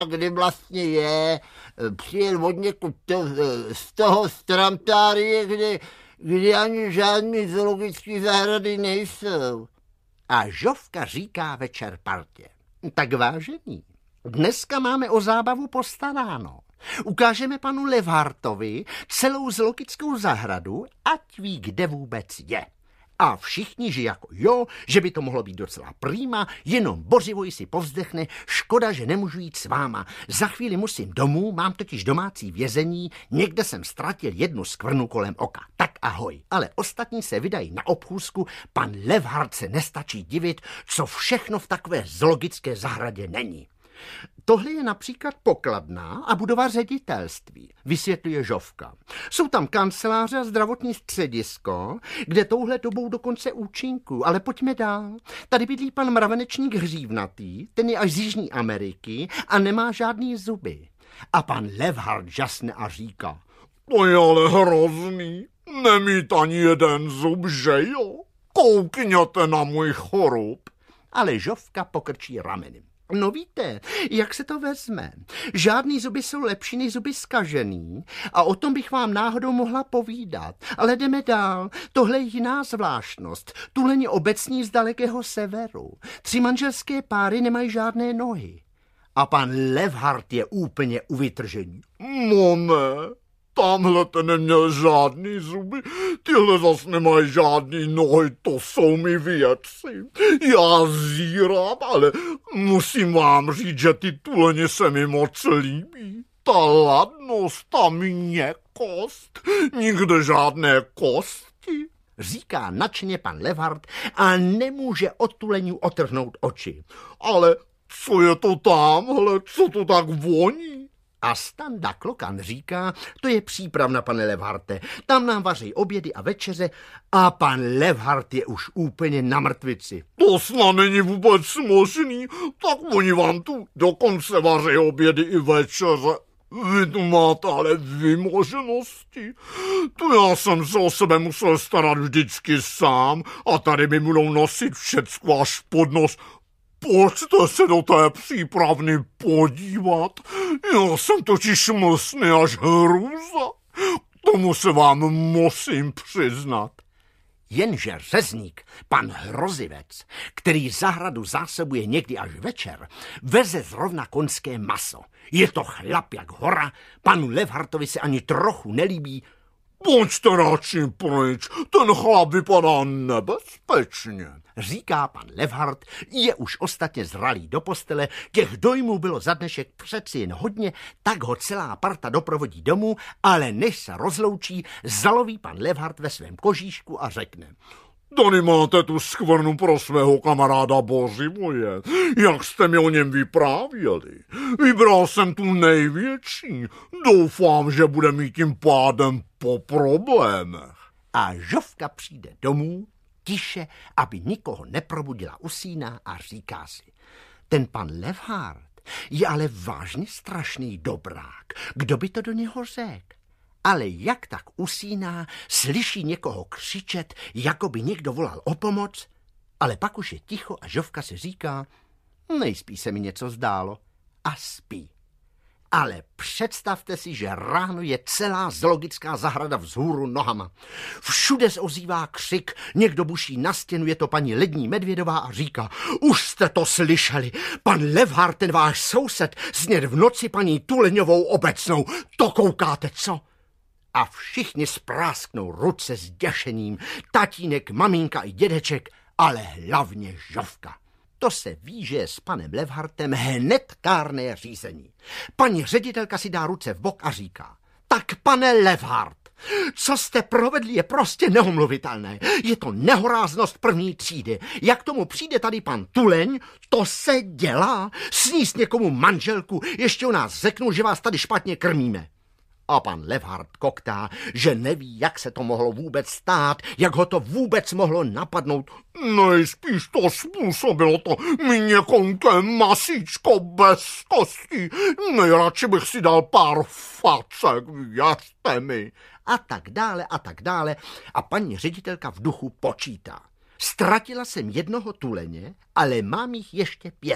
kdy vlastně je, přijel od někud z toho Stramtárie, kde ani žádný zoologický zahrady nejsou. A Žofka říká večer partě. Tak vážení, dneska máme o zábavu postaráno. Ukážeme panu Levhartovi celou zoologickou zahradu, ať ví, kde vůbec je. A všichni, že jako jo, že by to mohlo být docela prýma, jenom Bořivoj si povzdechne, škoda, že nemůžu jít s váma. Za chvíli musím domů, mám totiž domácí vězení, někde jsem ztratil jednu skvrnu kolem oka. Tak ahoj. Ale ostatní se vydají na obchůzku, pan Levhart se nestačí divit, co všechno v takové zoologické zahradě není. Tohle je například pokladna a budova ředitelství, vysvětluje Žofka. Jsou tam kanceláře a zdravotní středisko, kde touhle dobou dokonce účinků, ale pojďme dál. Tady bydlí pan mravenečník hřívnatý, ten je až z Jižní Ameriky a nemá žádný zuby. A pan Levhart žasne a říká, to je ale hrozný, nemít ani jeden zub, že jo? Koukněte na můj chorób. Ale Žofka pokrčí ramenem. No víte, jak se to vezme. Žádný zuby jsou lepší než zuby zkažený a o tom bych vám náhodou mohla povídat. Ale jdeme dál. Tohle je jiná zvláštnost. Tuleň obecní z dalekého severu. 3 manželské páry nemají žádné nohy. A pan Levhart je úplně u vytržení. No ne, tamhle ten neměl žádný zuby, tyhle zas nemají žádný nohy, to jsou mi věci. Já zírám, ale musím vám říct, že ty tuleně se mi moc líbí. Ta ladnost, ta měkkost, nikde žádné kosti. Říká nadšeně pan Levhart a nemůže od tuleňů otrhnout oči. Ale co je to tamhle, co to tak voní? A Standa Klokan říká, to je přípravna, pane Levharte, tam nám vaří obědy a večeře a pan Levhart je už úplně na mrtvici. To snad není vůbec možný, tak oni vám tu dokonce vaří obědy i večeře. Vy tu máte ale vymoženosti. Tu já jsem se o sebe musel starat vždycky sám a tady mi budou nosit všecko až pod nos. Pojďte se do té přípravny podívat. Já jsem totiž mlsný až hrůza. Tomu se vám musím přiznat. Jenže řezník, pan Hrozivec, který zahradu zásobuje někdy až večer, veze zrovna konské maso. Je to chlap jak hora, panu Levhartovi se ani trochu nelíbí. Pojďte radši pryč, ten chlap vypadá nebezpečně, říká pan Levhart, je už ostatně zralý do postele, těch dojmů bylo za dnešek přeci jen hodně, tak ho celá parta doprovodí domů, ale než se rozloučí, zaloví pan Levhart ve svém kožíšku a řekne: Tady máte tu skvrnu pro svého kamaráda Bořivoje. Jak jste mi o něm vyprávěli? Vybral jsem tu největší. Doufám, že bude mít tím pádem po problémech. A Žofka přijde domů, tiše, aby nikoho neprobudila, usíná a říká si: ten pan Levhart je ale vážně strašný dobrák. Kdo by to do něho řekl? Ale jak tak usíná, slyší někoho křičet, jako by někdo volal o pomoc, ale pak už je ticho a Žofka si říká: nejspíš se mi něco zdálo, a spí. Ale představte si, že ráno je celá zoologická zahrada vzhůru nohama. Všude se ozývá křik, někdo buší na stěnu, je to paní Lední Medvědová a říká: už jste to slyšeli, pan Levhart, ten váš soused, sněd v noci paní Tuleňovou obecnou, to koukáte, co? A všichni sprásknou ruce s děšením, tatínek, maminka i dědeček, ale hlavně Žofka. To se ví, že je s panem Levhartem hned kárné řízení. Paní ředitelka si dá ruce v bok a říká: tak pane Levhart, co jste provedli, je prostě neomluvitelné. Je to nehoráznost první třídy. Jak tomu přijde tady pan Tuleň, to se dělá. Sníst někomu manželku, ještě o nás řeknou, že vás tady špatně krmíme. A pan Levhart koktá, že neví, jak se to mohlo vůbec stát, jak ho to vůbec mohlo napadnout. Nejspíš to způsobilo to měkonké masíčko bez kostí. Nejradši bych si dal pár facek, věřte mi. A tak dále, a tak dále. A paní ředitelka v duchu počítá. Ztratila jsem jednoho tuleně, ale mám jich ještě 5.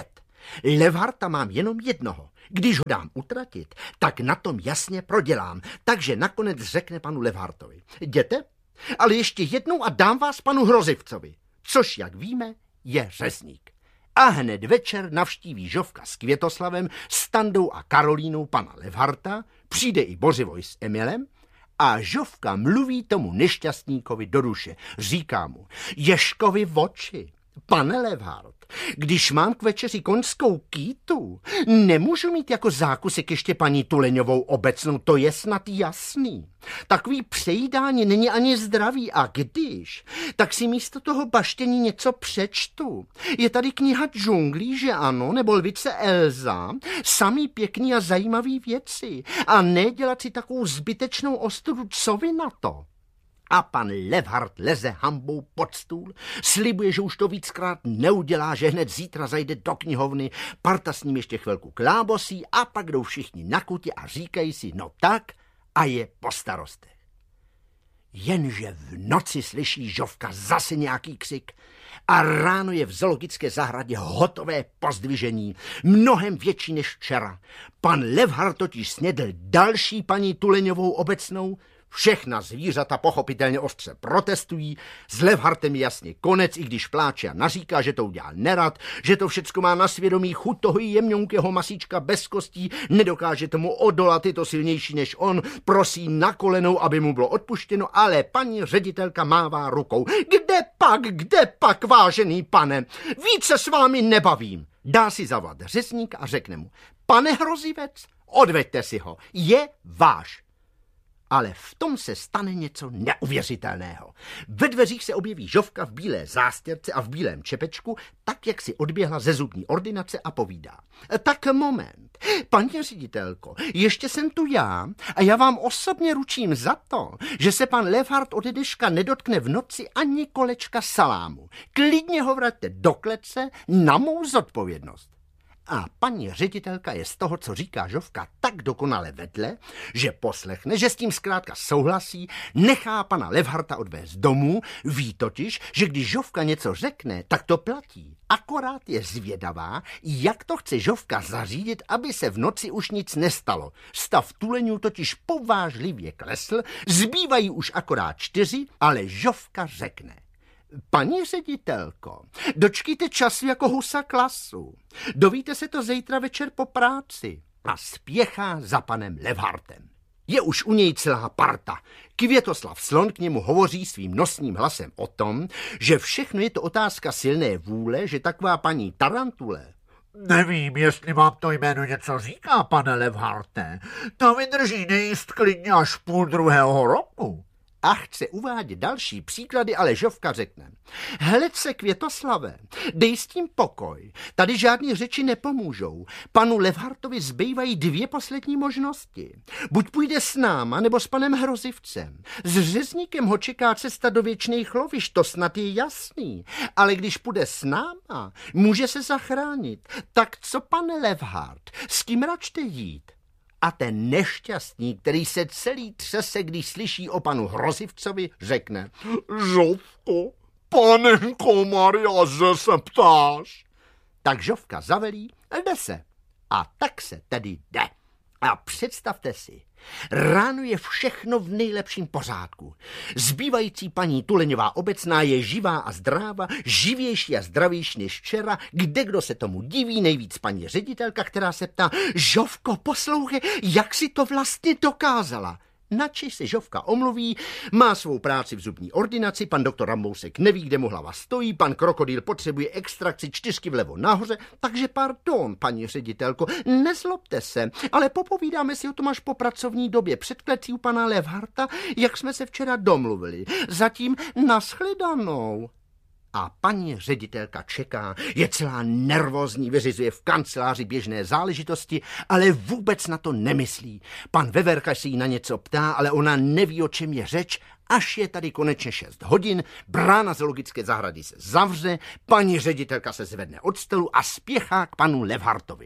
Levharta mám jenom jednoho. Když ho dám utratit, tak na tom jasně prodělám. Takže nakonec řekne panu Levhartovi: jděte, ale ještě jednou a dám vás panu Hrozivcovi, což, jak víme, je řezník. A hned večer navštíví Žofka s Květoslavem, Standou a Karolínou pana Levharta, přijde i Bořivoj s Emilem a Žofka mluví tomu nešťastníkovi do duše. Říká mu: Ježkovi v oči, pane Levhart, když mám k večeři koňskou kýtu, nemůžu mít jako zákusek ještě paní Tuleňovou obecnou, to je snad jasný. Takový přejídání není ani zdravý a když, tak si místo toho baštění něco přečtu. Je tady kniha Džunglí, že ano, nebo Lvice Elza, samý pěkný a zajímavý věci a ne dělat si takovou zbytečnou ostudu, co vy na to? A pan Levhart leze hambou pod stůl, slibuje, že už to víckrát neudělá, že hned zítra zajde do knihovny, parta s ním ještě chvilku klábosí a pak jdou všichni na kutě a říkají si: no tak, a je po starostech. Jenže v noci slyší Žofka zase nějaký křik a ráno je v zoologické zahradě hotové pozdvižení, mnohem větší než včera. Pan Levhart totiž snědl další paní Tuleňovou obecnou. Všechna zvířata pochopitelně ostře protestují, s Levhartem je jasně konec, i když pláče a naříká, že to udělal nerad, že to všecko má na svědomí, chuť toho jemňonkého masíčka bez kostí, nedokáže tomu odolat, je to silnější než on, prosí na kolenou, aby mu bylo odpuštěno, ale paní ředitelka mává rukou. Kde pak, vážený pane, více s vámi nebavím. Dá si zavolat řezníka a řekne mu: pane Hrozivec, odveďte si ho, je váš. Ale v tom se stane něco neuvěřitelného. Ve dveřích se objeví Žofka v bílé zástěrce a v bílém čepečku, tak, jak si odběhla ze zubní ordinace a povídá: tak moment, paní ředitelko, ještě jsem tu já a já vám osobně ručím za to, že se pan Levhart ode dneška nedotkne v noci ani kolečka salámu. Klidně ho vraťte do klece na mou zodpovědnost. A paní ředitelka je z toho, co říká Žofka, tak dokonale vedle, že poslechne, že s tím zkrátka souhlasí, nechá pana Levharta odvést domů, ví totiž, že když Žofka něco řekne, tak to platí. Akorát je zvědavá, jak to chce Žofka zařídit, aby se v noci už nic nestalo. Stav tuleňů totiž povážlivě klesl, zbývají už akorát 4, ale Žofka řekne: paní ředitelko, dočkejte času jako husa klasu. Dovíte se to zítra večer po práci. A spěchá za panem Levhartem. Je už u něj celá parta. Květoslav Slon k němu hovoří svým nosním hlasem o tom, že všechno je to otázka silné vůle, že taková paní Tarantule... Nevím, jestli vám to jméno něco říká, pane Levharte. To vydrží nejíst klidně až 1,5 roku. A chce uvádět další příklady, ale Žofka řekne: hled se, Květoslave, dej s tím pokoj, tady žádný řeči nepomůžou. Panu Levhartovi zbývají 2 poslední možnosti. Buď půjde s náma, nebo s panem Hrozivcem. S řezníkem ho čeká cesta do věčných lovišť, to snad je jasný. Ale když půjde s náma, může se zachránit. Tak co, pane Levhart, s kým račte jít? A ten nešťastník, který se celý třese, když slyší o panu Hrozivcovi, řekne: Žofko, panenko Maria, že se ptáš? Tak Žofka zavelí, jde se. A tak se tedy jde. A představte si, ráno je všechno v nejlepším pořádku. Zbývající paní Tuleňová obecná je živá a zdráva, živější a zdravější než včera, kdo se tomu diví, nejvíc paní ředitelka, která se ptá: Žofko, poslouchej, jak si to vlastně dokázala? Načež se Žofka omluví, má svou práci v zubní ordinaci, pan doktor Rambousek neví, kde mu hlava stojí, pan Krokodýl potřebuje extrakci 4 vlevo nahoře, takže pardon, paní ředitelko, nezlobte se, ale popovídáme si o tom až po pracovní době před klecí u pana Levharta, jak jsme se včera domluvili. Zatím nashledanou. A paní ředitelka čeká, je celá nervózní, vyřizuje v kanceláři běžné záležitosti, ale vůbec na to nemyslí. Pan Veverka se jí na něco ptá, ale ona neví, o čem je řeč, až je tady konečně 6 hodin, brána zoologické zahrady se zavře, paní ředitelka se zvedne od stolu a spěchá k panu Levhartovi.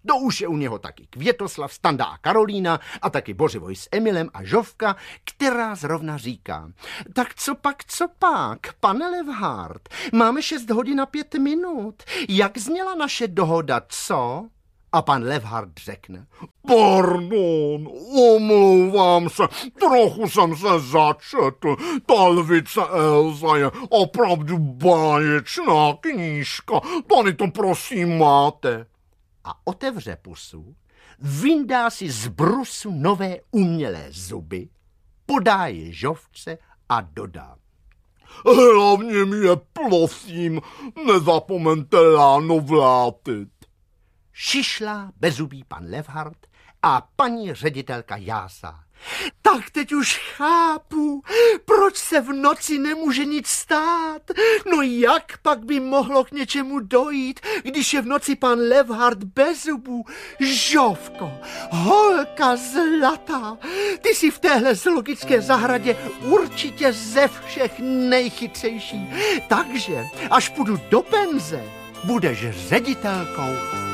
To už je u něho taky Květoslav, Standa a Karolína a taky Bořivoj s Emilem a Žovka, která zrovna říká: tak co pak, pane Levhart, máme 6 hodin a 5 minut. Jak zněla naše dohoda, co? A pan Levhart řekne: Pardon, omlouvám se, trochu jsem se začetl. Ta lvice Elza je opravdu báječná knížka. Tady to prosím máte. A otevře pusu, vyndá si z brusu nové umělé zuby, podá je Žovce a dodá: Hlavně mi je, prosím, nezapomeňte ráno vrátit. Šišlá bezubý pan Levhart a paní ředitelka jásá: tak teď už chápu, proč se v noci nemůže nic stát. No jak pak by mohlo k něčemu dojít, když je v noci pan Levhart bez zubů? Žovko, holka zlatá, ty jsi v téhle zoologické zahradě určitě ze všech nejchytřejší. Takže až půjdu do penze, budeš ředitelkou